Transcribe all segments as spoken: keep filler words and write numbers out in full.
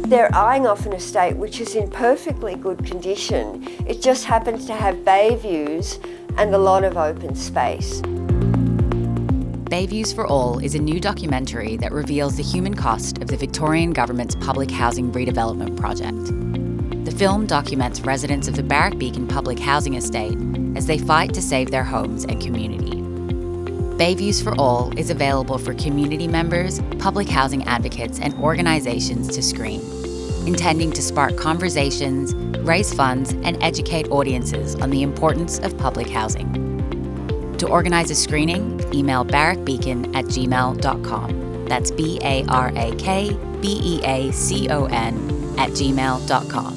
They're eyeing off an estate which is in perfectly good condition. It just happens to have bay views and a lot of open space. Bay Views for All is a new documentary that reveals the human cost of the Victorian Government's public housing redevelopment project. The film documents residents of the Barrack Beacon public housing estate as they fight to save their homes and community. Bay Views for All is available for community members, public housing advocates and organisations to screen, intending to spark conversations, raise funds and educate audiences on the importance of public housing. To organise a screening, email barrackbeacon at gmail dot com. That's B A R A K B E A C O N at gmail dot com.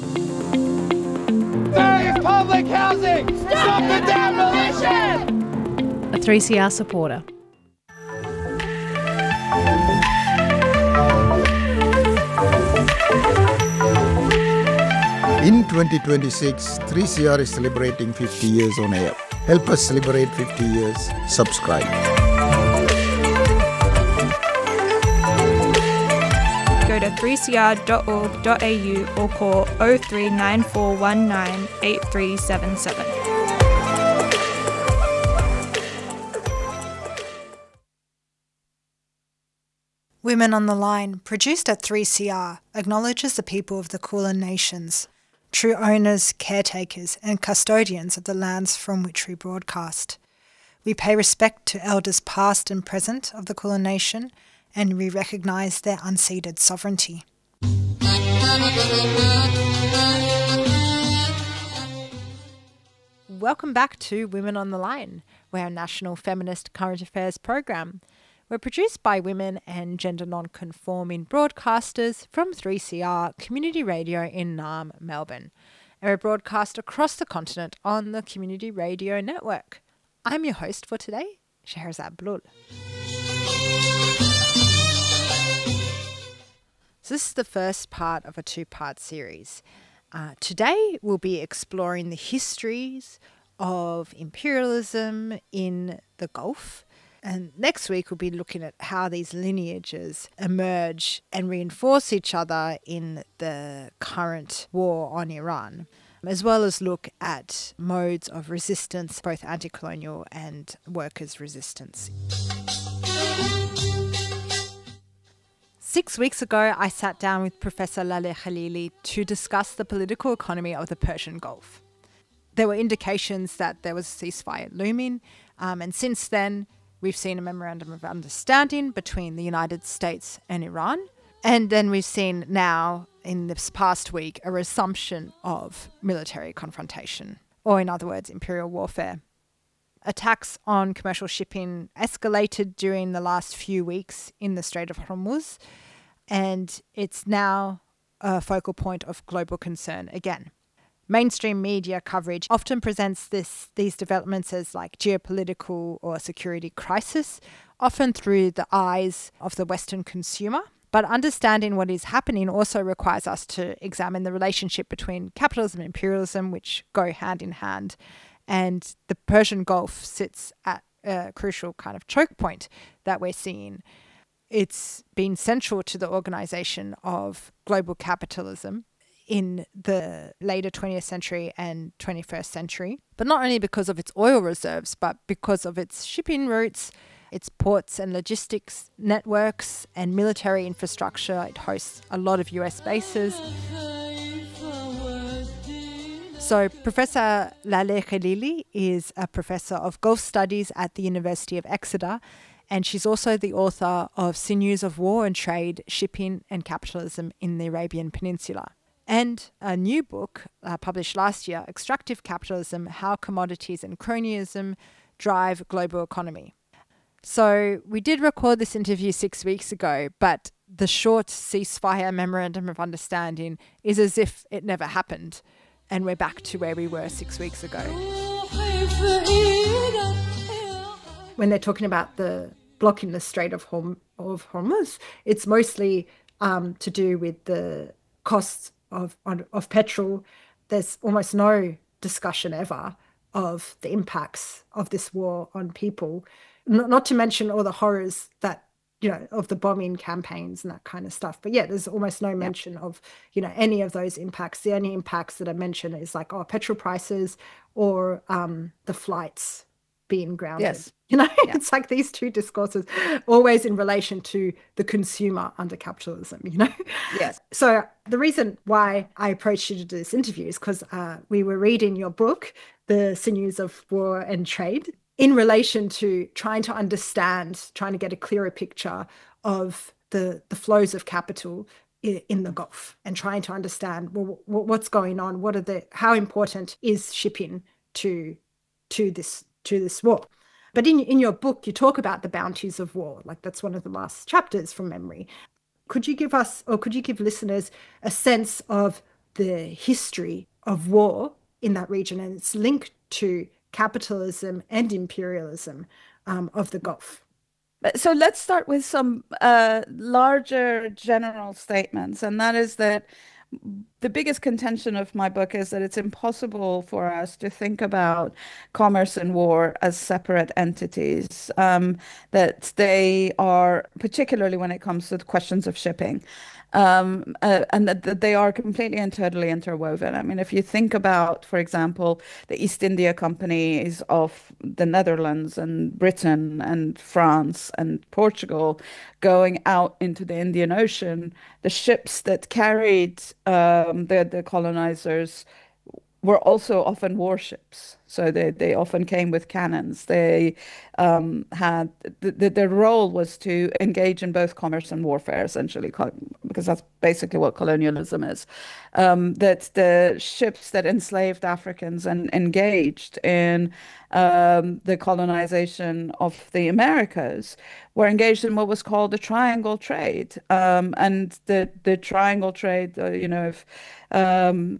Save public housing! Stop the demolition! A three C R supporter. In twenty twenty-six, three C R is celebrating fifty years on air. Help us celebrate fifty years. Subscribe. Go to three c r dot org dot a u or call oh three nine four one nine eight three seven seven. Women on the Line, produced at three C R, acknowledges the people of the Kulin Nations, true owners, caretakers and custodians of the lands from which we broadcast. We pay respect to elders past and present of the Kulin Nation, and we recognise their unceded sovereignty. Welcome back to Women on the Line. We're a national feminist current affairs program. We're produced by women and gender non-conforming broadcasters from three C R Community Radio in Naarm, Melbourne. And we're broadcast across the continent on the Community Radio Network. I'm your host for today, Scheherazade Blul. So this is the first part of a two-part series. Uh, today we'll be exploring the histories of imperialism in the Gulf. And next week we'll be looking at how these lineages emerge and reinforce each other in the current war on Iran, as well as look at modes of resistance, both anti-colonial and workers' resistance. Six weeks ago, I sat down with Professor Laleh Khalili to discuss the political economy of the Persian Gulf. There were indications that there was a ceasefire looming, um, and since then, we've seen a memorandum of understanding between the United States and Iran. And then we've seen now, in this past week, a resumption of military confrontation, or in other words, imperial warfare. Attacks on commercial shipping escalated during the last few weeks in the Strait of Hormuz, and it's now a focal point of global concern again. Mainstream media coverage often presents this, these developments as like geopolitical or security crisis, often through the eyes of the Western consumer. But understanding what is happening also requires us to examine the relationship between capitalism and imperialism, which go hand in hand. And the Persian Gulf sits at a crucial kind of choke point that we're seeing. It's been central to the organisation of global capitalism in the later twentieth century and twenty-first century, but not only because of its oil reserves, but because of its shipping routes, its ports and logistics networks and military infrastructure. It hosts a lot of U S bases. So Professor Laleh Khalili is a professor of Gulf Studies at the University of Exeter, and she's also the author of Sinews of War and Trade, Shipping and Capitalism in the Arabian Peninsula, and a new book uh, published last year, Extractive Capitalism, How Commodities and Cronyism Drive Global Economy. So we did record this interview six weeks ago, but the short ceasefire memorandum of understanding is as if it never happened, and we're back to where we were six weeks ago. When they're talking about the blocking the Strait of, Horm- of Hormuz, it's mostly um, to do with the costs of of petrol. There's almost no discussion ever of the impacts of this war on people, not, not to mention all the horrors that you know, of the bombing campaigns and that kind of stuff. But yeah, there's almost no mention of, you know, any of those impacts. The only impacts that are mentioned is like, oh, petrol prices or um, the flights being grounded. Yes. You know, Yeah. it's like these two discourses always in relation to the consumer under capitalism, you know? Yes. So the reason why I approached you to do this interview is because uh, we were reading your book, The Sinews of War and Trade, in relation to trying to understand, trying to get a clearer picture of the, the flows of capital in, in the Gulf, and trying to understand, well, what's going on? What are the, how important is shipping to, to this, to this war? But in, in your book, you talk about the bounties of war. Like that's one of the last chapters from memory. Could you give us, or could you give listeners a sense of the history of war in that region and its link to capitalism and imperialism um, of the Gulf? So let's start with some uh, larger general statements, and that is that the biggest contention of my book is that it's impossible for us to think about commerce and war as separate entities, um, that they are, particularly when it comes to the questions of shipping, um, uh, and that, that they are completely and totally interwoven. I mean, if you think about, for example, the East India companies of the Netherlands and Britain and France and Portugal going out into the Indian Ocean, the ships that carried um, the, the colonizers were also often warships. So they, they often came with cannons. They um, had, the, the, their role was to engage in both commerce and warfare, essentially, because that's basically what colonialism is. Um, that the ships that enslaved Africans and engaged in um, the colonization of the Americas were engaged in what was called the triangle trade. Um, and the, the triangle trade, uh, you know, if um,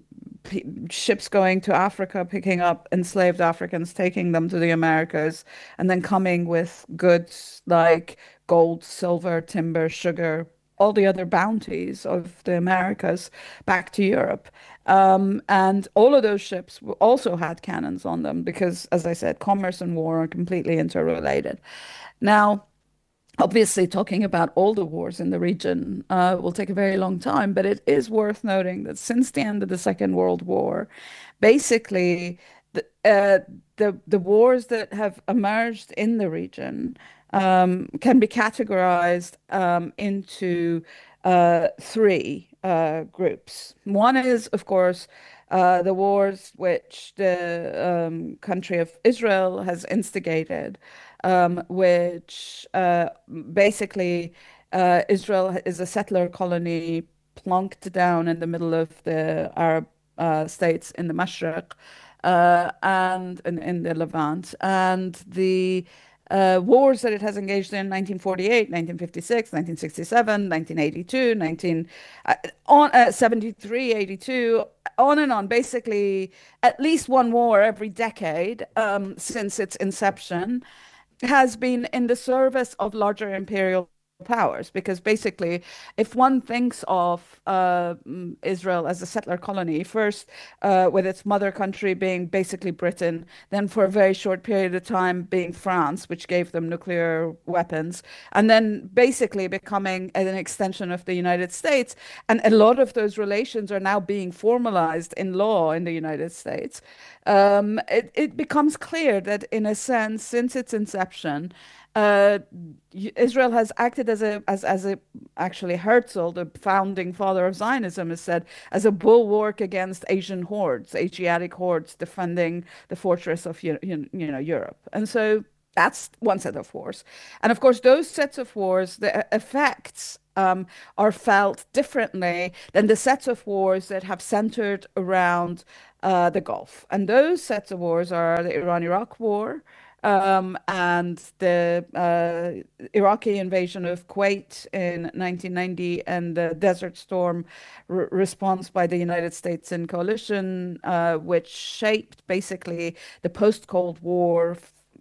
ships going to Africa, picking up enslaved Africans, taking them to the Americas, and then coming with goods like gold, silver, timber, sugar, all the other bounties of the Americas back to Europe. Um, and all of those ships also had cannons on them because, as I said, commerce and war are completely interrelated. Now, obviously, talking about all the wars in the region uh, will take a very long time, but it is worth noting that since the end of the Second World War, basically, the, uh, the, the wars that have emerged in the region um, can be categorized um, into uh, three uh, groups. One is, of course, uh, the wars which the um, country of Israel has instigated, um, which uh, basically uh, Israel is a settler colony plonked down in the middle of the Arab uh, states in the Mashriq uh, and in, in the Levant, and the Uh, wars that it has engaged in nineteen forty-eight, nineteen fifty-six, nineteen sixty-seven, nineteen eighty-two, nineteen, uh, on, uh, seventy-three, eighty-two, on and on. Basically, at least one war every decade um, since its inception has been in the service of larger imperial powers, because basically, if one thinks of uh, Israel as a settler colony, first uh, with its mother country being basically Britain, then for a very short period of time being France, which gave them nuclear weapons, and then basically becoming an extension of the United States. And a lot of those relations are now being formalized in law in the United States. Um, it, it becomes clear that, in a sense, since its inception, Uh, Israel has acted as a, as, as a, actually Herzl, the founding father of Zionism, has said, as a bulwark against Asian hordes, Asiatic hordes defending the fortress of, you, you, you know, Europe. And so that's one set of wars. And of course, those sets of wars, the effects um, are felt differently than the sets of wars that have centered around uh, the Gulf. And those sets of wars are the Iran-Iraq War, Um, and the uh, Iraqi invasion of Kuwait in nineteen ninety and the Desert Storm r- response by the United States and coalition, uh, which shaped basically the post-Cold War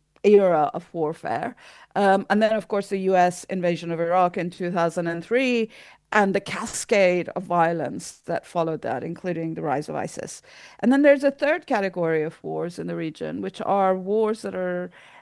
era of warfare. Um, and then, of course, the U S invasion of Iraq in two thousand three and the cascade of violence that followed that, including the rise of ISIS. And then there's a third category of wars in the region, which are wars that are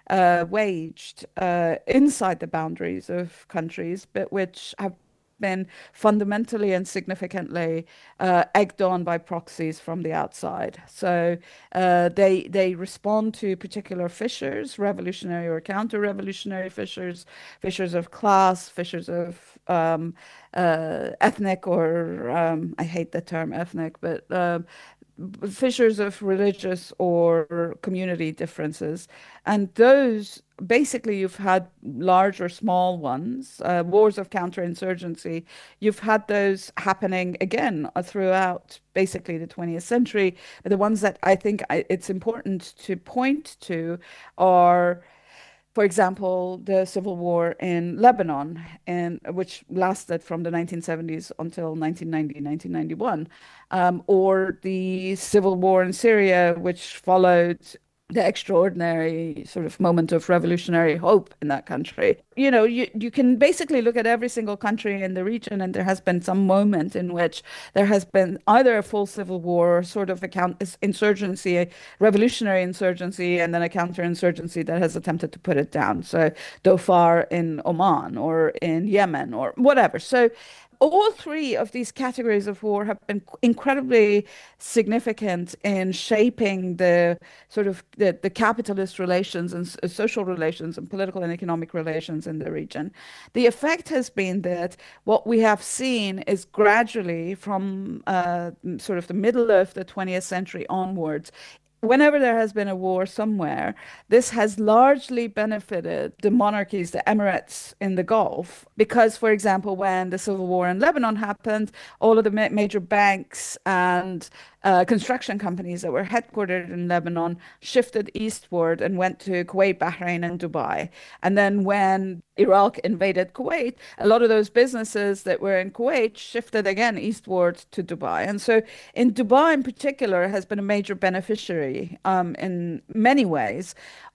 uh, waged uh, inside the boundaries of countries, but which have been fundamentally and significantly uh, egged on by proxies from the outside. So uh, they they respond to particular fissures, revolutionary or counter-revolutionary fissures, fissures of class, fissures of um, uh, ethnic or um, I hate the term ethnic, but uh, fissures of religious or community differences. And those, basically, you've had large or small ones, uh, wars of counterinsurgency. You've had those happening again uh, throughout basically the twentieth century. The ones that I think I, it's important to point to are, for example, the civil war in Lebanon, and which lasted from the nineteen seventies until nineteen ninety, nineteen ninety-one, um, or the civil war in Syria, which followed the extraordinary sort of moment of revolutionary hope in that country. You know, you, you can basically look at every single country in the region, and there has been some moment in which there has been either a full civil war or sort of a count insurgency, a revolutionary insurgency, and then a counterinsurgency that has attempted to put it down. So Dhofar in Oman or in Yemen or whatever. So all three of these categories of war have been incredibly significant in shaping the sort of the, the capitalist relations and social relations and political and economic relations in the region. The effect has been that what we have seen is gradually from uh, sort of the middle of the twentieth century onwards, whenever there has been a war somewhere, this has largely benefited the monarchies, the emirates in the Gulf, because, for example, when the civil war in Lebanon happened, all of the ma major banks and uh, construction companies that were headquartered in Lebanon shifted eastward and went to Kuwait, Bahrain, and Dubai. And then when Iraq invaded Kuwait, a lot of those businesses that were in Kuwait shifted again eastward to Dubai. And so in Dubai in particular has been a major beneficiary um, in many ways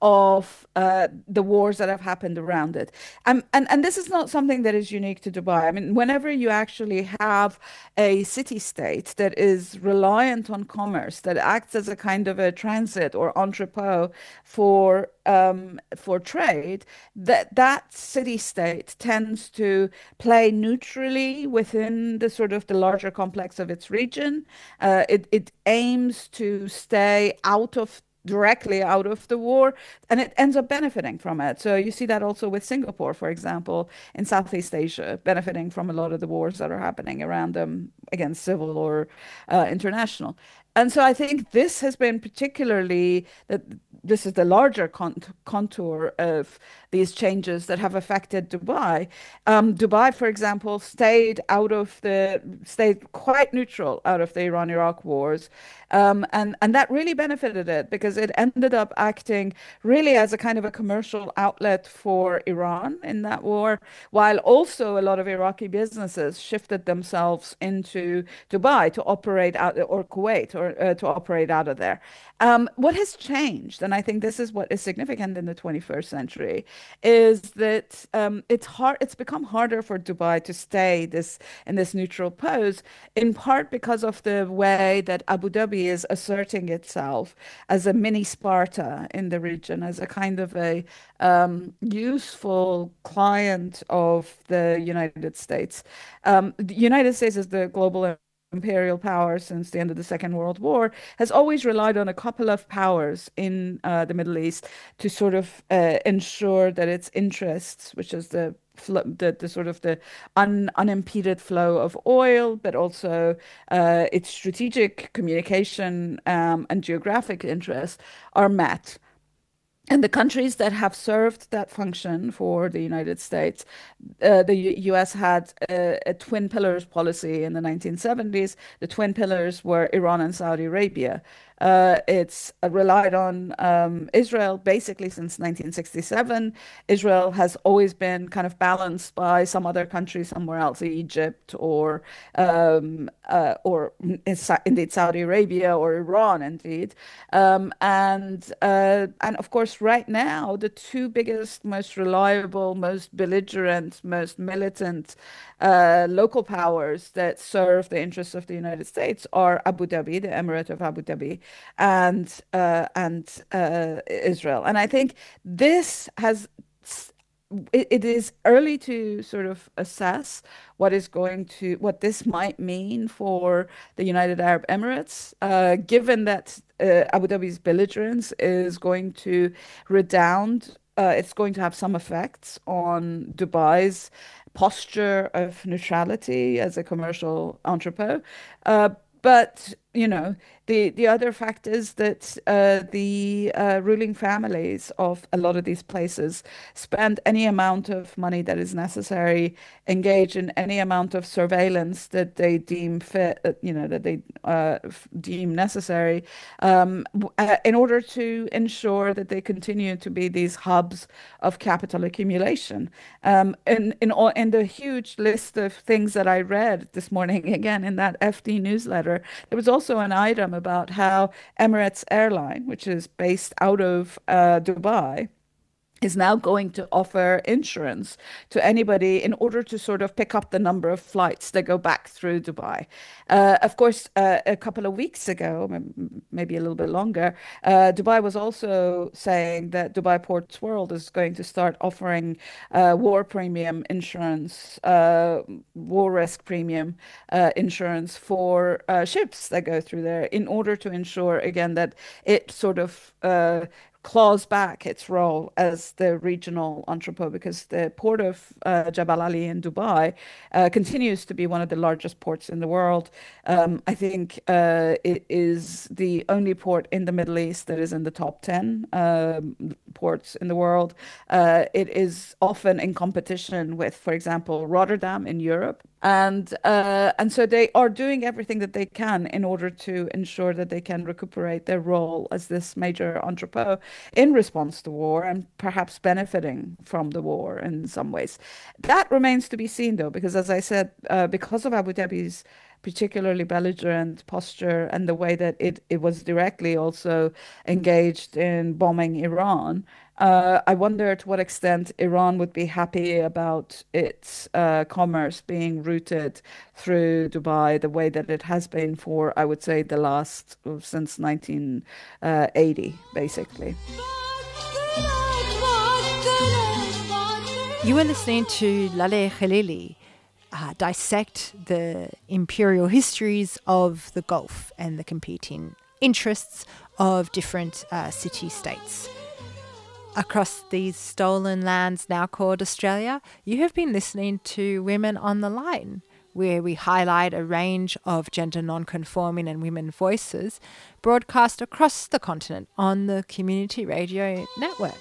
of uh, the wars that have happened around it. Um, and, and this is not something that is unique to Dubai. I mean, whenever you actually have a city-state that is reliant on commerce, that acts as a kind of a transit or entrepot for um, for trade, that that city-state tends to play neutrally within the sort of the larger complex of its region. Uh, it, it aims to stay out of directly out of the war, and it ends up benefiting from it. So you see that also with Singapore, for example, in Southeast Asia, benefiting from a lot of the wars that are happening around them, again, civil or uh, international. And so I think this has been particularly, that this is the larger con contour of these changes that have affected Dubai. Um, Dubai, for example, stayed out of the, stayed quite neutral out of the Iran-Iraq wars. Um, and, and that really benefited it because it ended up acting really as a kind of a commercial outlet for Iran in that war, while also a lot of Iraqi businesses shifted themselves into Dubai to operate out, or Kuwait, or uh, to operate out of there. Um, what has changed, and I think this is what is significant in the twenty-first century, is that um, it's hard. It's become harder for Dubai to stay this in this neutral pose, in part because of the way that Abu Dhabi is asserting itself as a mini Sparta in the region, as a kind of a um, useful client of the United States. Um, the United States is the global imperial power since the end of the Second World War, has always relied on a couple of powers in uh, the Middle East to sort of uh, ensure that its interests, which is the the, the sort of the un, unimpeded flow of oil, but also uh, its strategic communication um, and geographic interests, are met. And the countries that have served that function for the United States, uh, the U U.S. had a, a twin pillars policy in the nineteen seventies. The twin pillars were Iran and Saudi Arabia. Uh, it's uh, relied on um, Israel basically since nineteen sixty-seven. Israel has always been kind of balanced by some other country somewhere else, Egypt or um, uh, or indeed Saudi Arabia or Iran, indeed. Um, and uh, and of course, course, right now, the two biggest, most reliable, most belligerent, most militant uh, local powers that serve the interests of the United States are Abu Dhabi, the Emirate of Abu Dhabi, and uh, and uh, Israel. And I think this has it, it is early to sort of assess what is going to what this might mean for the United Arab Emirates, uh, given that uh, Abu Dhabi's belligerence is going to redound. Uh, it's going to have some effects on Dubai's posture of neutrality as a commercial entrepot. Uh, but, you know, the, the other fact is that uh, the uh, ruling families of a lot of these places spend any amount of money that is necessary, engage in any amount of surveillance that they deem fit, uh, you know, that they uh, deem necessary, um, uh, in order to ensure that they continue to be these hubs of capital accumulation. Um, in, in, all, in the huge list of things that I read this morning, again, in that F D newsletter, there was also an item about how Emirates Airline, which is based out of uh, Dubai, is now going to offer insurance to anybody in order to sort of pick up the number of flights that go back through Dubai. Uh, of course, uh, a couple of weeks ago, maybe a little bit longer, uh, Dubai was also saying that Dubai Ports World is going to start offering uh, war premium insurance, uh, war risk premium uh, insurance for uh, ships that go through there in order to ensure, again, that it sort of uh, claws back its role as the regional entrepot, because the port of uh, Jebel Ali in Dubai uh, continues to be one of the largest ports in the world. Um, I think uh, it is the only port in the Middle East that is in the top ten um, ports in the world. Uh, it is often in competition with, for example, Rotterdam in Europe. And uh, and so they are doing everything that they can in order to ensure that they can recuperate their role as this major entrepot in response to war, and perhaps benefiting from the war in some ways. That remains to be seen, though, because, as I said, uh, because of Abu Dhabi's particularly belligerent posture and the way that it, it was directly also engaged in bombing Iran, Uh, I wonder to what extent Iran would be happy about its uh, commerce being routed through Dubai the way that it has been for, I would say, the last, since nineteen eighty, basically. You were listening to Laleh Khalili uh, dissect the imperial histories of the Gulf and the competing interests of different uh, city-states. Across these stolen lands now called Australia, you have been listening to Women on the Line, where we highlight a range of gender non-conforming and women voices broadcast across the continent on the Community Radio Network.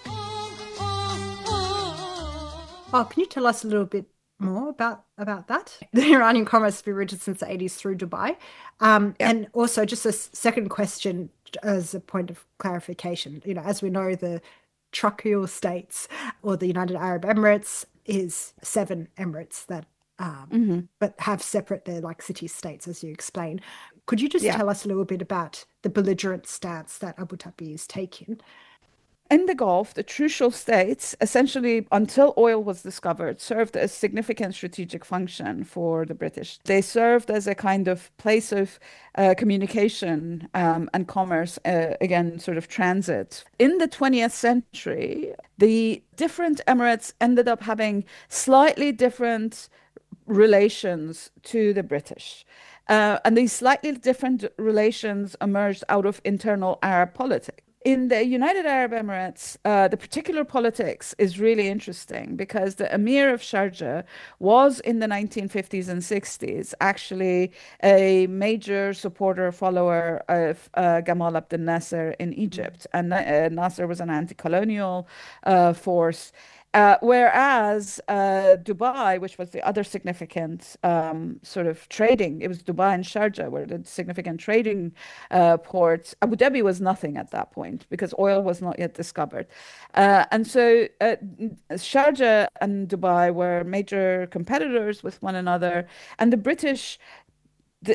Oh, can you tell us a little bit more about, about that? The Iranian commerce has been routed since the eighties through Dubai. Um, yep. And also just a second question as a point of clarification. You know, as we know, the Truckle states or the United Arab Emirates is seven emirates that um, mm-hmm. but have separate, they're like city states, as you explained. Could you just yeah. tell us a little bit about the belligerent stance that Abu Dhabi is taking? In the Gulf, the Trucial states, essentially, until oil was discovered, served a significant strategic function for the British. They served as a kind of place of uh, communication um, and commerce, uh, again, sort of transit. In the twentieth century, the different emirates ended up having slightly different relations to the British. Uh, and these slightly different relations emerged out of internal Arab politics. In the United Arab Emirates, uh, the particular politics is really interesting because the Emir of Sharjah was in the nineteen fifties and sixties actually a major supporter, follower of uh, Gamal Abdel Nasser in Egypt. And uh, Nasser was an anti-colonial uh, force. Uh, whereas uh, Dubai, which was the other significant um, sort of trading, it was Dubai and Sharjah were the significant trading uh, ports. Abu Dhabi was nothing at that point because oil was not yet discovered. Uh, and so uh, Sharjah and Dubai were major competitors with one another. And the British, the,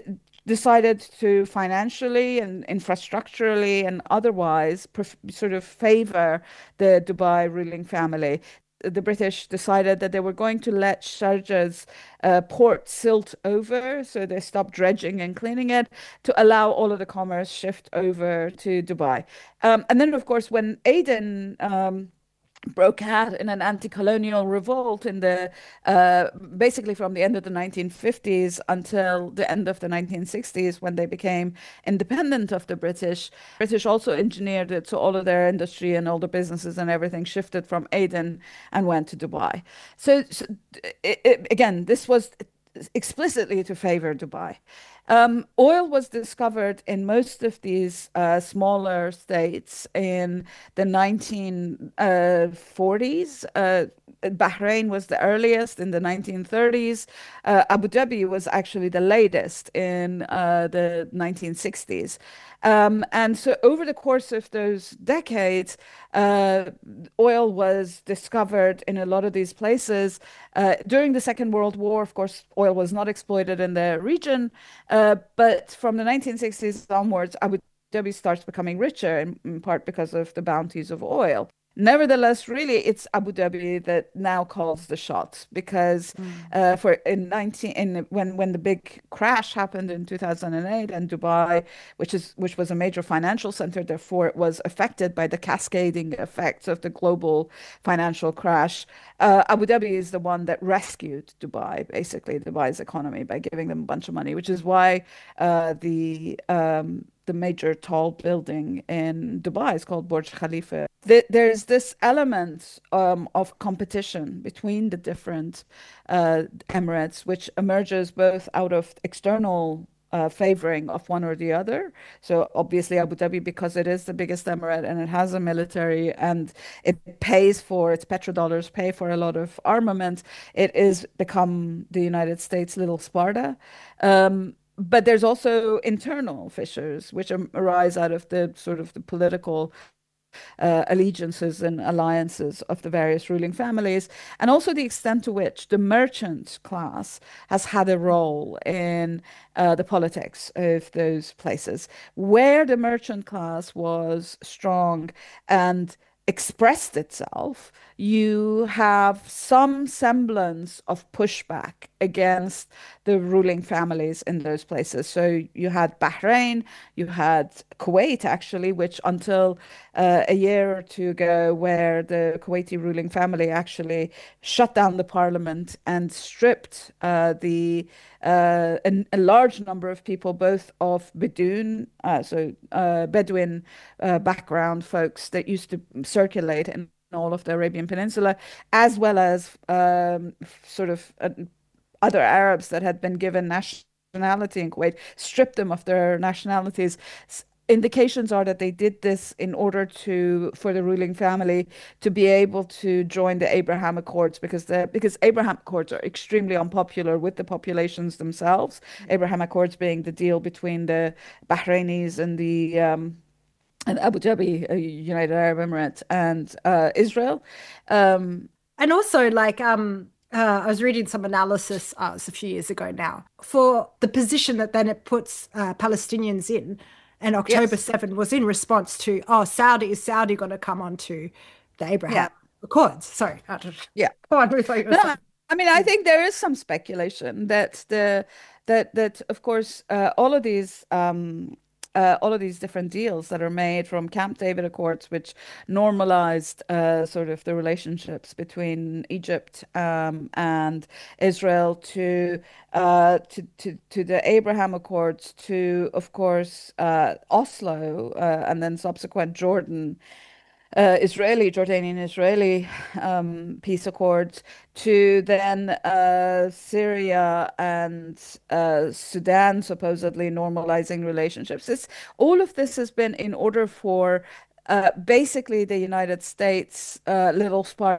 decided to financially and infrastructurally and otherwise sort of favor the Dubai ruling family. The British decided that they were going to let Sharjah's uh, port silt over, so they stopped dredging and cleaning it to allow all of the commerce shift over to Dubai. Um, and then, of course, when Aden um, broke out in an anti-colonial revolt in the uh, basically from the end of the nineteen fifties until the end of the nineteen sixties, when they became independent of the British. British also engineered it so all of their industry and all the businesses and everything shifted from Aden and went to Dubai. So, so it, it, again, this was explicitly to favor Dubai. Um, oil was discovered in most of these uh, smaller states in the nineteen forties. Uh, Bahrain was the earliest in the nineteen thirties. Uh, Abu Dhabi was actually the latest in uh, the nineteen sixties. Um, and so over the course of those decades, uh, oil was discovered in a lot of these places. Uh, during the Second World War, of course, oil was not exploited in the region. Uh, but from the nineteen sixties onwards, Abu Dhabi starts becoming richer, in, in part because of the bounties of oil. Nevertheless, really, it's Abu Dhabi that now calls the shots, because mm. uh, for in nineteen in when when the big crash happened in two thousand eight, and Dubai, which is which was a major financial center, therefore it was affected by the cascading effects of the global financial crash. Uh, Abu Dhabi is the one that rescued Dubai, basically Dubai's economy, by giving them a bunch of money, which is why uh, the um, the major tall building in Dubai is called Burj Khalifa. There's this element um, of competition between the different uh, emirates, which emerges both out of external uh, favoring of one or the other. So obviously Abu Dhabi, because it is the biggest emirate and it has a military and it pays for, its petrodollars pay for a lot of armament, it is become the United States' little Sparta. Um, But there's also internal fissures, which arise out of the sort of the political uh, allegiances and alliances of the various ruling families, and also the extent to which the merchant class has had a role in uh, the politics of those places. Where the merchant class was strong and expressed itself, you have some semblance of pushback against the ruling families in those places. So you had Bahrain, you had Kuwait, actually, which until uh, a year or two ago, where the Kuwaiti ruling family actually shut down the parliament and stripped uh, the uh, a, a large number of people, both of Bedouin, uh, so uh, Bedouin uh, background folks that used to circulate in all of the Arabian Peninsula, as well as um, sort of uh, other Arabs that had been given nationality in Kuwait, stripped them of their nationalities. Indications are that they did this in order to, for the ruling family to be able to join the Abraham Accords, because the because Abraham Accords are extremely unpopular with the populations themselves. Mm-hmm. Abraham Accords being the deal between the Bahrainis and the um, and Abu Dhabi, uh, United Arab Emirates, and uh, Israel. Um, and also, like, um, uh, I was reading some analysis uh, a few years ago now for the position that then it puts uh, Palestinians in. And October yes. seventh was in response to, oh, Saudi, is Saudi going to come onto the Abraham yeah. Accords? Sorry. I don't, yeah. Go on with no, I mean, I think there is some speculation that the that that of course uh, all of these um, uh, all of these different deals that are made from Camp David Accords, which normalized uh, sort of the relationships between Egypt um, and Israel, to, uh, to to to the Abraham Accords, to of course uh, Oslo, uh, and then subsequent Jordan. Uh, Israeli, Jordanian Israeli um, peace accords, to then uh, Syria and uh, Sudan supposedly normalizing relationships. It's, all of this has been in order for uh, basically the United States, uh, little Sparta,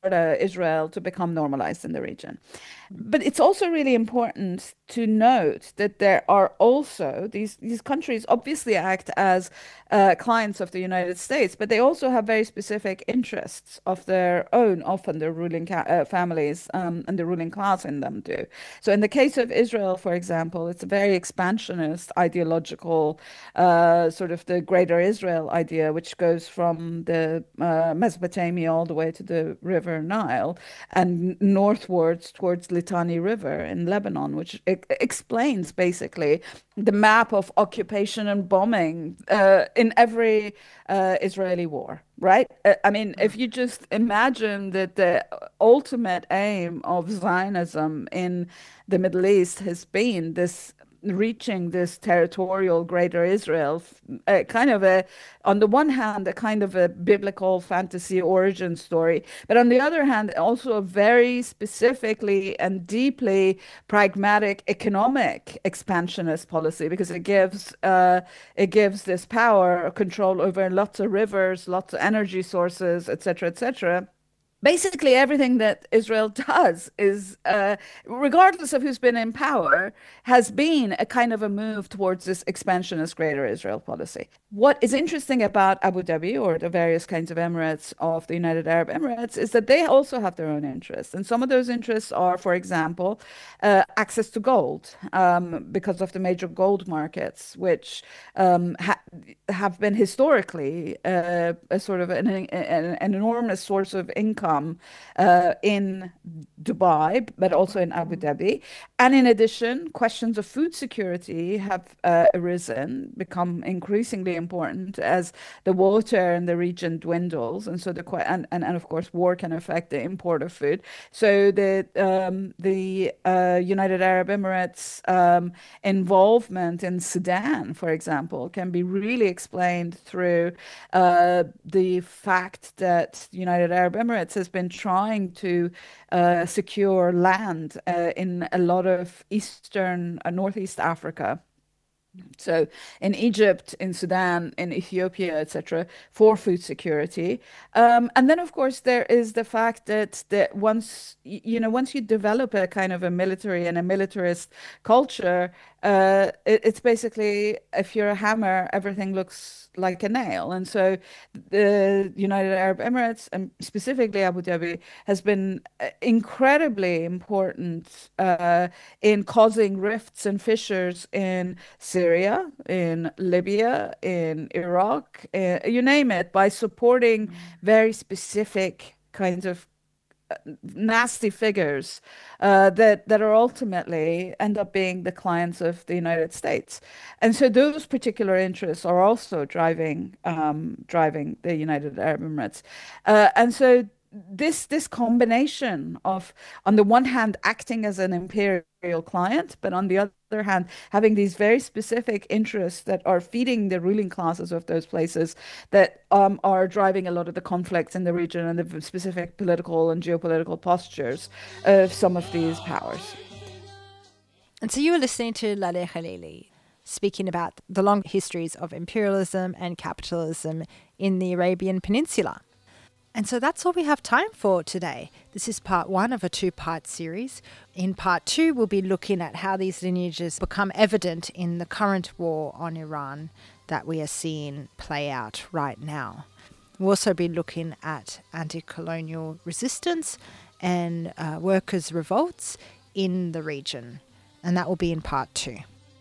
Israel to become normalized in the region. But it's also really important to note that there are also these these countries obviously act as uh, clients of the United States, but they also have very specific interests of their own. Often the ruling ca- uh, families um, and the ruling class in them do. So in the case of Israel, for example, it's a very expansionist ideological uh, sort of the Greater Israel idea, which goes from the uh, Mesopotamia all the way to the River Nile and northwards towards Litani River in Lebanon, which e- explains basically the map of occupation and bombing uh, in every uh, Israeli war, right? Uh, I mean, if you just imagine that the ultimate aim of Zionism in the Middle East has been this reaching this territorial Greater Israel, uh, kind of a, on the one hand, a kind of a biblical fantasy origin story, but on the other hand, also a very specifically and deeply pragmatic economic expansionist policy, because it gives uh, it gives this power, control over lots of rivers, lots of energy sources, et cetera, et cetera. Basically, everything that Israel does is, uh, regardless of who's been in power, has been a kind of a move towards this expansionist Greater Israel policy. What is interesting about Abu Dhabi or the various kinds of emirates of the United Arab Emirates is that they also have their own interests. And some of those interests are, for example, uh, access to gold, um, because of the major gold markets, which um, ha- have been historically uh, a sort of an, an, an enormous source of income Uh, in Dubai, but also in Abu Dhabi. And in addition, questions of food security have uh, arisen, become increasingly important as the water in the region dwindles. And so the and, and, and of course, war can affect the import of food. So the, um, the uh, United Arab Emirates um, involvement in Sudan, for example, can be really explained through uh, the fact that United Arab Emirates has been trying to uh, secure land uh, in a lot of eastern, uh, northeast Africa. So in Egypt, in Sudan, in Ethiopia, et cetera, for food security. Um, and then, of course, there is the fact that, that once, you know, once you develop a kind of a military and a militarist culture, uh, it, it's basically, if you're a hammer, everything looks like a nail. And so the United Arab Emirates, and specifically Abu Dhabi, has been incredibly important uh, in causing rifts and fissures in Syria, in Libya, in Iraq, uh, you name it, by supporting very specific kinds of nasty figures uh, that that are ultimately end up being the clients of the United States, and so those particular interests are also driving um, driving the United Arab Emirates, uh, and so this this combination of, on the one hand, acting as an imperial client, but on the other hand, having these very specific interests that are feeding the ruling classes of those places, that um, are driving a lot of the conflicts in the region and the specific political and geopolitical postures of some of these powers. And so you were listening to Laleh Khalili speaking about the long histories of imperialism and capitalism in the Arabian Peninsula. And so that's all we have time for today. This is part one of a two-part series. In part two, we'll be looking at how these lineages become evident in the current war on Iran that we are seeing play out right now. We'll also be looking at anti-colonial resistance and uh, workers' revolts in the region. And that will be in part two.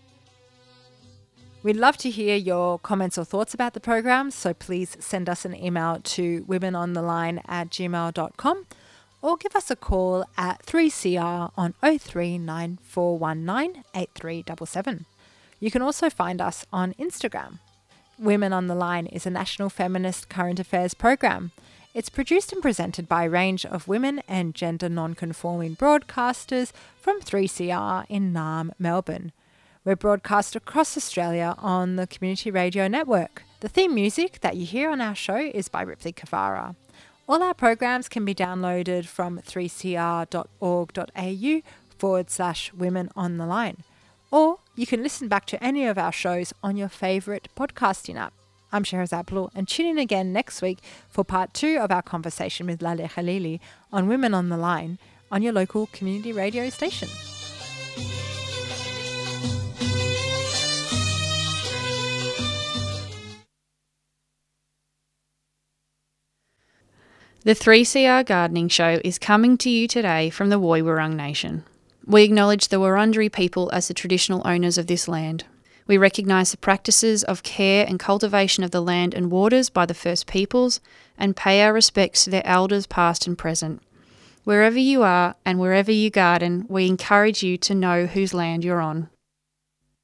We'd love to hear your comments or thoughts about the program, so please send us an email to womenontheline at gmail dot com or give us a call at three C R on oh three nine four one nine eight three seven seven. You can also find us on Instagram. Women on the Line is a national feminist current affairs program. It's produced and presented by a range of women and gender non-conforming broadcasters from three C R in Naarm, Melbourne. We're broadcast across Australia on the Community Radio Network. The theme music that you hear on our show is by Ripley Kavara. All our programs can be downloaded from three c r dot org dot a u forward slash women on the line. Or you can listen back to any of our shows on your favourite podcasting app. I'm Shehrazad Blue, and tune in again next week for part two of our conversation with Laleh Khalili on Women on the Line on your local community radio station. The three C R Gardening Show is coming to you today from the Woi Wurrung Nation. We acknowledge the Wurundjeri people as the traditional owners of this land. We recognise the practices of care and cultivation of the land and waters by the First Peoples and pay our respects to their elders past and present. Wherever you are and wherever you garden, we encourage you to know whose land you're on.